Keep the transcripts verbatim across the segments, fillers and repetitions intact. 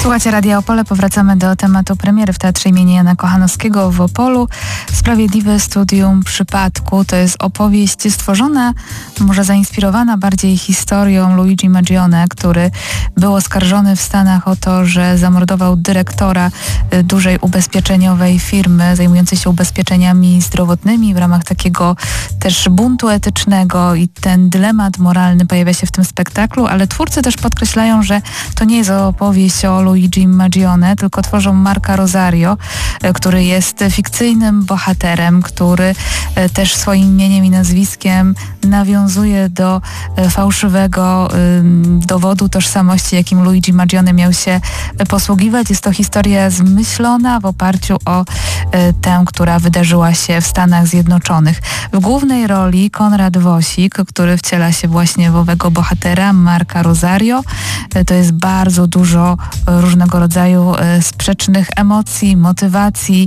Słuchajcie Radia Opole, powracamy do tematu premiery w Teatrze imienia Jana Kochanowskiego w Opolu. Sprawiedliwe studium przypadku to jest opowieść stworzona, może zainspirowana bardziej historią Luigi Mangione, który był oskarżony w Stanach o to, że zamordował dyrektora dużej ubezpieczeniowej firmy zajmującej się ubezpieczeniami zdrowotnymi w ramach takiego też buntu etycznego i ten dylemat moralny pojawia się w tym spektaklu, ale twórcy też podkreślają, że to nie jest opowieść o Luigi Mangione, tylko tworzą Marca Rosario, który jest fikcyjnym bohaterem, który też swoim imieniem i nazwiskiem nawiązuje do fałszywego dowodu tożsamości, jakim Luigi Mangione miał się posługiwać. Jest to historia zmyślona w oparciu o tę, która wydarzyła się w Stanach Zjednoczonych. W głównej roli Konrad Wosik, który wciela się właśnie w owego bohatera, Marca Rosario. To jest bardzo dużo różnego rodzaju sprzecznych emocji, motywacji,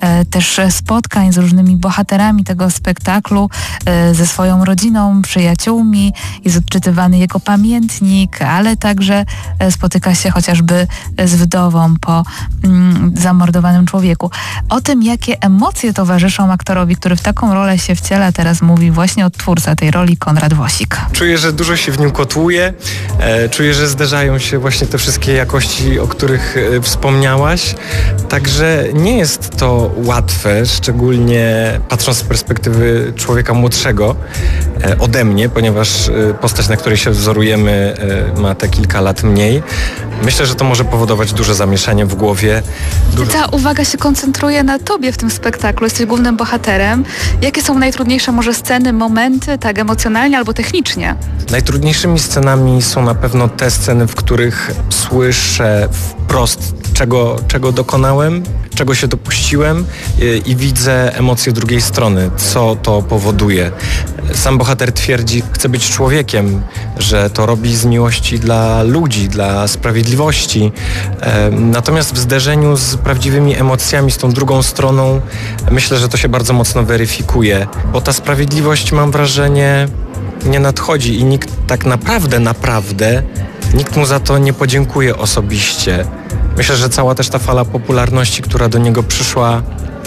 też spotkań z różnymi bohaterami tego spektaklu, ze swoją rodziną, przyjaciółmi. Jest odczytywany jego pamiętnik, ale także spotyka się chociażby z wdową po mm, zamordowanym człowieku. O tym, jakie emocje towarzyszą aktorowi, który w taką rolę się wciela, teraz mówi właśnie odtwórca tej roli, Konrad Wosik. Czuję, że dużo się w nim kotłuje. E, czuję, że zderzają się właśnie te wszystkie jakości, o których e, wspomniałaś. Także nie jest to łatwe, szczególnie patrząc z perspektywy człowieka młodszego e, ode mnie, ponieważ e, postać, na której się wzorujemy, e, ma te kilka lat mniej. Myślę, że to może powodować duże zamieszanie w głowie. Duże... Ta uwaga się koncentruje na tobie w tym spektaklu. Jesteś głównym bohaterem. Jakie są najtrudniejsze może sceny, momenty, tak emocjonalnie albo technicznie? Najtrudniejszymi scenami są na pewno te sceny, w których słyszę wprost, czego, czego dokonałem, czego się dopuściłem i, i widzę emocje drugiej strony, co to powoduje. Sam bohater twierdzi, chce być człowiekiem, że to robi z miłości dla ludzi, dla sprawiedliwości. E, natomiast w zderzeniu z prawdziwymi emocjami, z tą drugą stroną, myślę, że to się bardzo mocno weryfikuje, bo ta sprawiedliwość, mam wrażenie, nie nadchodzi i nikt tak naprawdę, naprawdę, nikt mu za to nie podziękuje osobiście. Myślę, że cała też ta fala popularności, która do niego przyszła,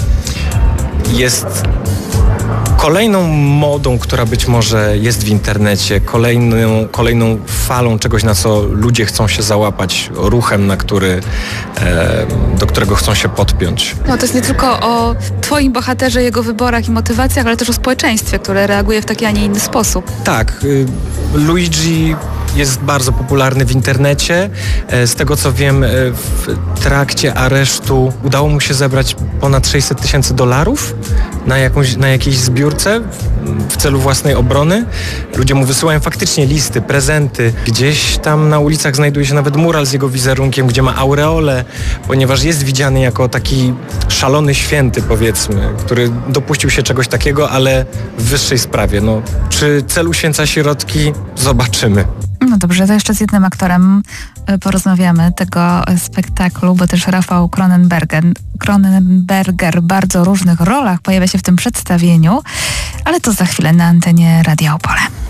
jest kolejną modą, która być może jest w internecie, kolejną, kolejną falą czegoś, na co ludzie chcą się załapać, ruchem, na który, e, do którego chcą się podpiąć. No to jest nie tylko o twoim bohaterze, jego wyborach i motywacjach, ale też o społeczeństwie, które reaguje w taki, a nie inny sposób. Tak. Y, Luigi jest bardzo popularny w internecie. Z tego co wiem, w trakcie aresztu udało mu się zebrać ponad sześćset tysięcy dolarów na, jakąś, na jakiejś zbiórce w celu własnej obrony. Ludzie mu wysyłają faktycznie listy, prezenty. Gdzieś tam na ulicach znajduje się nawet mural z jego wizerunkiem, gdzie ma aureolę, ponieważ jest widziany jako taki szalony święty, powiedzmy, który dopuścił się czegoś takiego, ale w wyższej sprawie. No, czy cel uświęca środki? Zobaczymy. No dobrze, to jeszcze z jednym aktorem porozmawiamy tego spektaklu, bo też Rafał Cronenberger, Cronenberger w bardzo różnych rolach pojawia się w tym przedstawieniu, ale to za chwilę na antenie Radia Opole.